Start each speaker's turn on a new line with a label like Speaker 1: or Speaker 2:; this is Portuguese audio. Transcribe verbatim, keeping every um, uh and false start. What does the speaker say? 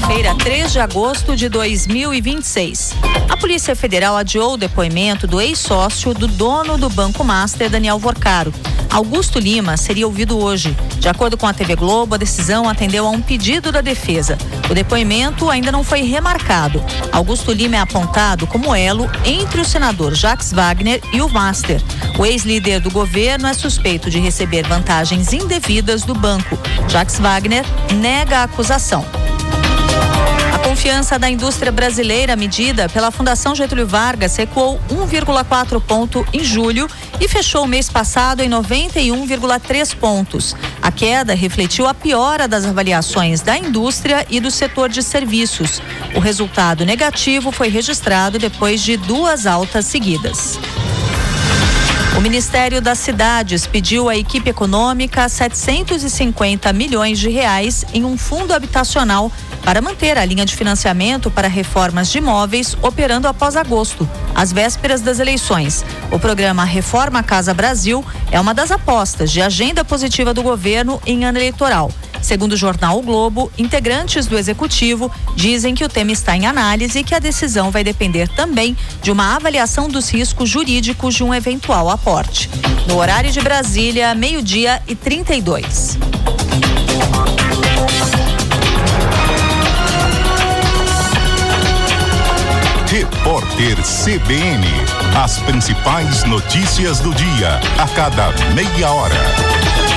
Speaker 1: segunda-feira, três de agosto de dois mil e vinte e seis. A Polícia Federal adiou o depoimento do ex-sócio do dono do Banco Master, Daniel Vorcaro. Augusto Lima seria ouvido hoje. De acordo com a T V Globo, a decisão atendeu a um pedido da defesa. O depoimento ainda não foi remarcado. Augusto Lima é apontado como elo entre o senador Jacques Wagner e o Master. O ex-líder do governo é suspeito de receber vantagens indevidas do banco. Jacques Wagner nega a acusação. A confiança da indústria brasileira medida pela Fundação Getúlio Vargas recuou um vírgula quatro ponto em julho e fechou o mês passado em noventa e um vírgula três pontos. A queda refletiu a piora das avaliações da indústria e do setor de serviços. O resultado negativo foi registrado depois de duas altas seguidas. O Ministério das Cidades pediu à equipe econômica setecentos e cinquenta milhões de reais em um fundo habitacional para manter a linha de financiamento para reformas de imóveis operando após agosto, às vésperas das eleições. O programa Reforma Casa Brasil é uma das apostas de agenda positiva do governo em ano eleitoral. Segundo o jornal O Globo, integrantes do executivo dizem que o tema está em análise e que a decisão vai depender também de uma avaliação dos riscos jurídicos de um eventual aporte. No horário de Brasília, meio-dia e trinta e dois.
Speaker 2: Repórter C B N. As principais notícias do dia, a cada meia hora.